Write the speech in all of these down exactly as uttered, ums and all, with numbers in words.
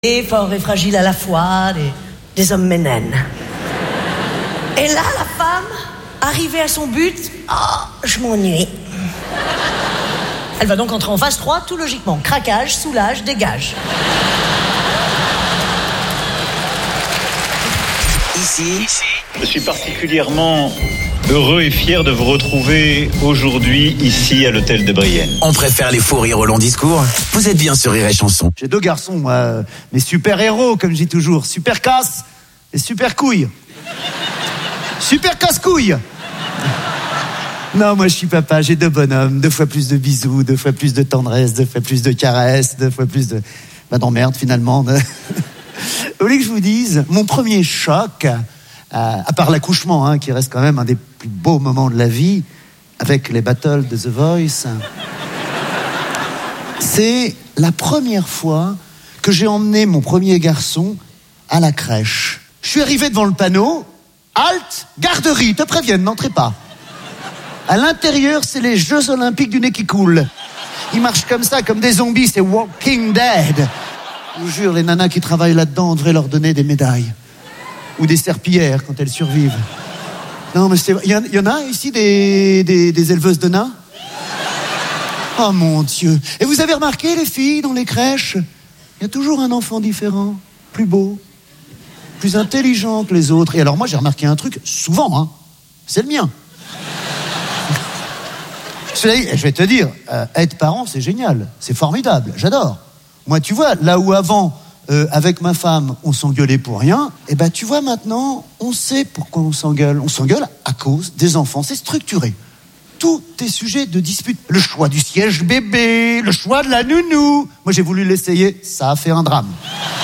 forts et fragiles à la fois, des, des hommes ménènes. Et là, la femme, arrivée à son but, oh, je m'ennuie. Elle va donc entrer en phase trois, tout logiquement. Craquage, soulage, dégage. Ici, je suis particulièrement heureux et fier de vous retrouver aujourd'hui ici à l'hôtel de Brienne. On préfère les faux rires au long discours. Vous êtes bien sur Rire et Chanson. J'ai deux garçons, moi, mes super-héros, comme je dis toujours. Super casse et super couille. Super casse-couille. Non, moi je suis papa, j'ai deux bonhommes, deux fois plus de bisous, deux fois plus de tendresse, deux fois plus de caresses, deux fois plus de... Bah d'emmerde finalement. Vous voulez que je vous dise, mon premier choc, euh, à part l'accouchement, hein, qui reste quand même un des plus beaux moments de la vie, avec les battles de The Voice, c'est la première fois que j'ai emmené mon premier garçon à la crèche. Je suis arrivé devant le panneau, halte, garderie, te préviennent, n'entrez pas. À l'intérieur, c'est les Jeux Olympiques du nez qui coule. Ils marchent comme ça, comme des zombies, c'est Walking Dead. Je vous jure, les nanas qui travaillent là-dedans, on devrait leur donner des médailles. Ou des serpillères quand elles survivent. Non, mais c'est... Il y, y en a ici des, des, des éleveuses de nains? Oh mon Dieu. Et vous avez remarqué, les filles, dans les crèches, il y a toujours un enfant différent, plus beau, plus intelligent que les autres. Et alors moi, j'ai remarqué un truc, souvent, hein, c'est le mien. Je vais te dire, euh, être parent, c'est génial, c'est formidable, j'adore. Moi, tu vois, là où avant, euh, avec ma femme, on s'engueulait pour rien, et ben tu vois maintenant, on sait pourquoi on s'engueule. On s'engueule à cause des enfants, c'est structuré. Tout est sujet de dispute. Le choix du siège bébé, le choix de la nounou. Moi, j'ai voulu l'essayer, ça a fait un drame.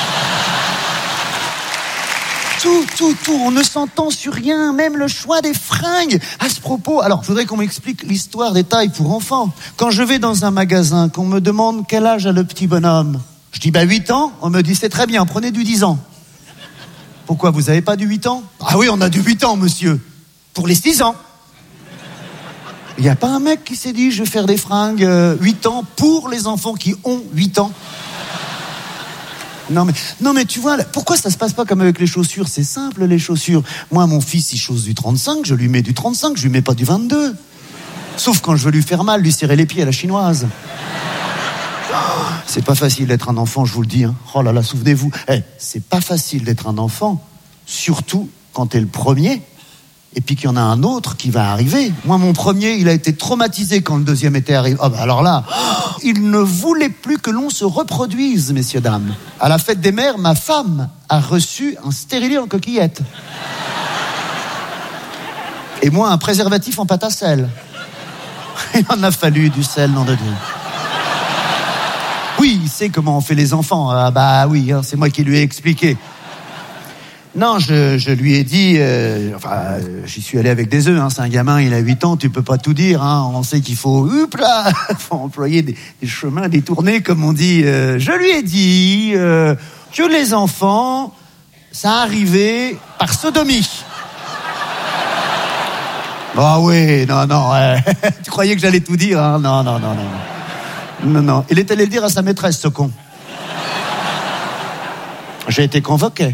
Tout, tout, tout, on ne s'entend sur rien, même le choix des fringues. À ce propos, alors, je voudrais qu'on m'explique l'histoire des tailles pour enfants. Quand je vais dans un magasin, qu'on me demande quel âge a le petit bonhomme, je dis, bah, huit ans, on me dit, c'est très bien, prenez du dix ans. Pourquoi, vous avez pas du huit ans? Ah oui, on a du huit ans, monsieur. Pour les six ans. Il n'y a pas un mec qui s'est dit, je vais faire des fringues euh, huit ans pour les enfants qui ont huit ans. Non mais, non mais tu vois, pourquoi ça se passe pas comme avec les chaussures? C'est simple, les chaussures. Moi, mon fils, il chausse du trente-cinq, je lui mets du trente-cinq, je lui mets pas du vingt-deux. Sauf quand je veux lui faire mal, lui serrer les pieds à la chinoise. Oh, c'est pas facile d'être un enfant, je vous le dis. Hein. Oh là là, souvenez-vous. Hey, c'est pas facile d'être un enfant, surtout quand t'es le premier, et puis qu'il y en a un autre qui va arriver. Moi, mon premier, il a été traumatisé quand le deuxième était arrivé. Oh, bah alors là, oh, il ne voulait plus que l'on se reproduise, messieurs, dames. À la fête des mères, ma femme a reçu un stérilet en coquillette. Et moi, un préservatif en pâte à sel. Il en a fallu du sel, nom de Dieu. Oui, il sait comment on fait les enfants. Ah bah oui, hein, c'est moi qui lui ai expliqué. Non, je, je lui ai dit, euh, enfin, euh, j'y suis allé avec des œufs, hein, c'est un gamin, il a huit ans, tu peux pas tout dire, hein, on sait qu'il faut, hop là, faut employer des, des chemins détournés, comme on dit. Euh, je lui ai dit euh, que les enfants, ça arrivait par sodomie. Ah oui, non, non, ouais. Tu croyais que j'allais tout dire, hein? Non, non, non, non. Non, non, il est allé le dire à sa maîtresse, ce con. J'ai été convoqué.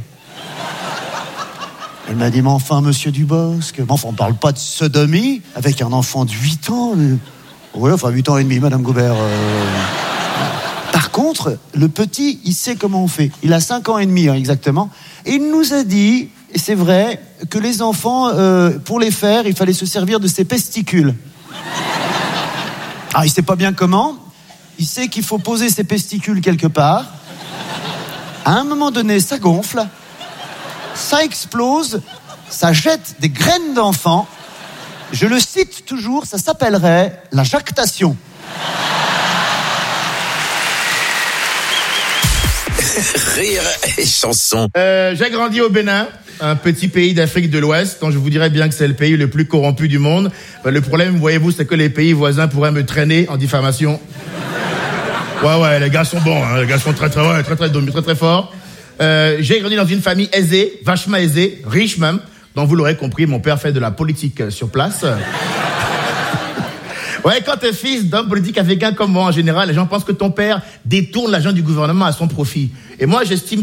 Elle m'a dit, mais enfin, monsieur Dubosc, mais enfin, on parle pas de sodomie avec un enfant de huit ans. Oui, enfin, huit ans et demi, madame Goubert. Euh... Par contre, le petit, il sait comment on fait. Il a cinq ans et demi, hein, exactement. Et il nous a dit, et c'est vrai, que les enfants, euh, pour les faire, il fallait se servir de ses pesticules. Ah, il sait pas bien comment. Il sait qu'il faut poser ses pesticules quelque part. À un moment donné, ça gonfle. Ça explose, ça jette des graines d'enfants. Je le cite toujours, ça s'appellerait la jactation. Rire et Chanson. Euh, j'ai grandi au Bénin, un petit pays d'Afrique de l'Ouest, dont je vous dirais bien que c'est le pays le plus corrompu du monde. Le problème, voyez-vous, c'est que les pays voisins pourraient me traîner en diffamation. Ouais, ouais, les gars sont bons, hein, les gars sont très, très, ouais, très, très, très, très, très forts. Euh, j'ai grandi dans une famille aisée, vachement aisée, riche même, dont vous l'aurez compris, mon père fait de la politique sur place. Ouais, quand t'es fils d'homme politique africain comme moi, en général, les gens pensent que ton père détourne l'argent du gouvernement à son profit. Et moi, j'estime